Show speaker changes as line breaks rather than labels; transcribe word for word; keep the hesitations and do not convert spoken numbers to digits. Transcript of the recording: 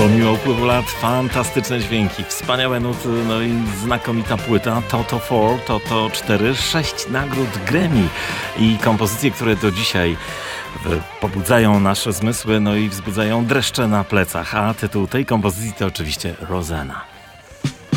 Pomimo upływu lat fantastyczne dźwięki, wspaniałe nuty, no i znakomita płyta Toto cztery, Toto cztery, sześć nagród Grammy i kompozycje, które do dzisiaj pobudzają nasze zmysły, no i wzbudzają dreszcze na plecach, a tytuł tej kompozycji to oczywiście Rosanna.